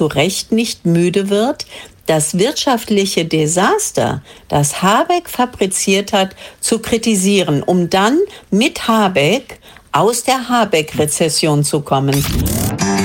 zu Recht nicht müde wird, das wirtschaftliche Desaster, das Habeck fabriziert hat, zu kritisieren, um dann mit Habeck aus der Habeck-Rezession zu kommen.